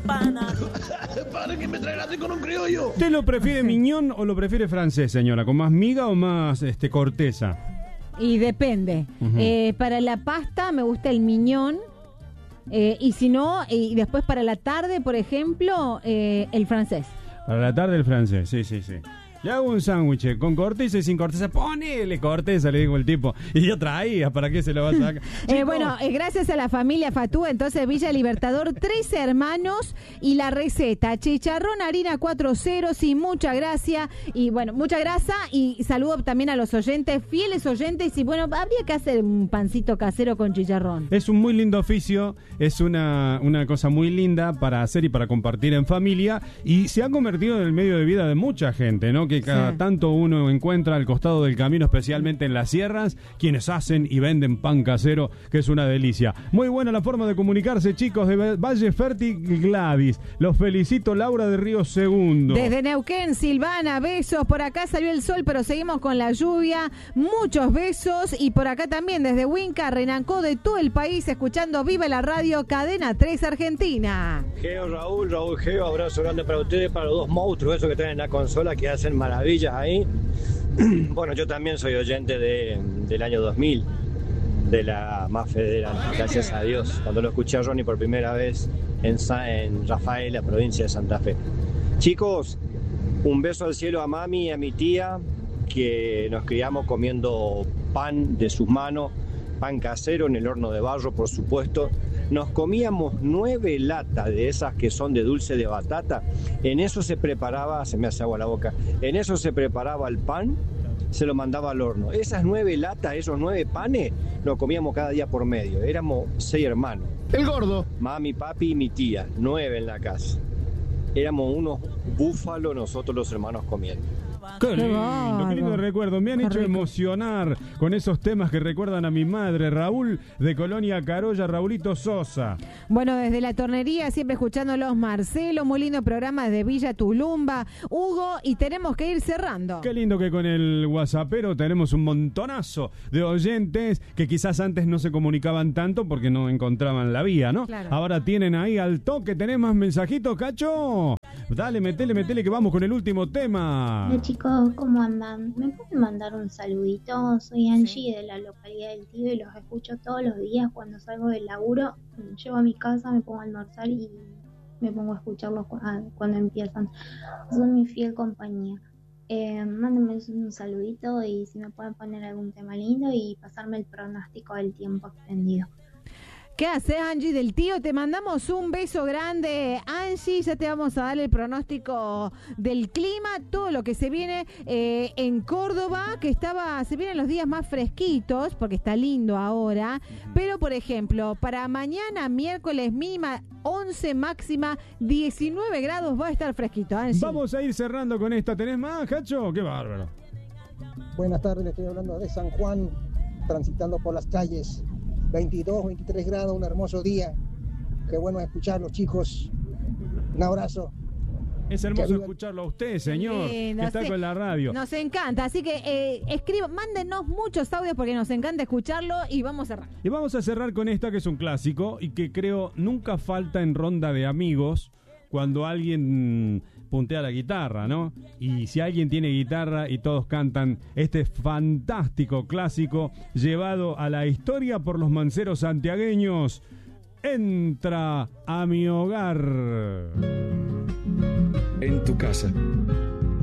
pana. Para que me traigas con un criollo. ¿Usted lo prefiere miñón o lo prefiere francés, señora? ¿Con más miga o más corteza? Y depende. Para la pasta me gusta el miñón. Y si no, y después para la tarde, por ejemplo, el francés. Para la tarde el francés, sí. Le hago un sándwich con corteza y sin corteza. Ponele corteza, le digo el tipo. Y yo traía, ¿para qué se lo vas a sacar? Bueno, gracias a la familia Fatú, entonces Villa Libertador, 13 hermanos y la receta. Chicharrón, harina 4 ceros y mucha gracia. Y bueno, mucha grasa y saludo también a los oyentes, fieles oyentes. Y bueno, habría que hacer un pancito casero con chicharrón. Es un muy lindo oficio, es una cosa muy linda para hacer y para compartir en familia. Y se ha convertido en el medio de vida de mucha gente, ¿no? Que cada tanto uno encuentra al costado del camino, especialmente en las sierras, quienes hacen y venden pan casero, que es una delicia. Muy buena la forma de comunicarse, chicos, de Valle Fértil Gladys. Los felicito, Laura de Río Segundo. Desde Neuquén, Silvana, besos. Por acá salió el sol, pero seguimos con la lluvia. Muchos besos. Y por acá también, desde Huinca, Renancó, de todo el país, escuchando Viva la Radio, Cadena 3 Argentina. Geo, Raúl Geo, abrazo grande para ustedes, para los dos monstruos, esos que traen en la consola, que hacen maravillas ahí. Bueno, yo también soy oyente del año 2000, de la más federal, gracias a Dios, cuando lo escuché a Ronnie por primera vez en Rafael, la provincia de Santa Fe. Chicos, un beso al cielo a mami y a mi tía, que nos criamos comiendo pan de sus manos, pan casero en el horno de barro, por supuesto. Nos comíamos 9 latas de esas que son de dulce de batata. En eso se preparaba, se me hace agua la boca, en eso se preparaba el pan, se lo mandaba al horno. Esas 9 latas, esos 9 panes, lo comíamos cada día por medio. Éramos 6 hermanos. El gordo. Mami, papi y mi tía, 9 en la casa. Éramos unos búfalos nosotros los hermanos comiendo. Qué lindo recuerdo. Me han hecho emocionar con esos temas que recuerdan a mi madre, Raúl de Colonia Carolla, Raulito Sosa. Bueno, desde la tornería, siempre escuchándolos, Marcelo, muy lindo programa desde Villa Tulumba, Hugo, y tenemos que ir cerrando. Qué lindo que con el WhatsAppero tenemos un montonazo de oyentes que quizás antes no se comunicaban tanto porque no encontraban la vía, ¿no? Claro. Ahora tienen ahí al toque. ¿Tenés más mensajitos, Cacho? Dale, metele que vamos con el último tema. Hola chicos, ¿cómo andan? ¿Me pueden mandar un saludito? Soy Angie de la localidad del Tío y los escucho todos los días cuando salgo del laburo. Llego a mi casa, me pongo a almorzar y me pongo a escucharlos cuando empiezan. Son mi fiel compañía. Mándenme un saludito y si me pueden poner algún tema lindo y pasarme el pronóstico del tiempo extendido. ¿Qué haces, Angie del Tío? Te mandamos un beso grande, Angie. Ya te vamos a dar el pronóstico del clima, todo lo que se viene en Córdoba, que se vienen los días más fresquitos, porque está lindo ahora. Pero, por ejemplo, para mañana, miércoles, mínima 11, máxima 19 grados, va a estar fresquito, Angie. Vamos a ir cerrando con esta. ¿Tenés más, Cacho? ¡Qué bárbaro! Buenas tardes, le estoy hablando de San Juan, transitando por las calles. 22, 23 grados, un hermoso día. Qué bueno escucharlos, chicos. Un abrazo. Es hermoso escucharlo a usted, señor, que está con la radio. Nos encanta, así que mándenos muchos audios porque nos encanta escucharlo y vamos a cerrar. Y vamos a cerrar con esta que es un clásico y que creo nunca falta en ronda de amigos cuando alguien puntea la guitarra, ¿no? Y si alguien tiene guitarra y todos cantan este fantástico clásico llevado a la historia por los manceros santiagueños, Entra a mi hogar. En tu casa,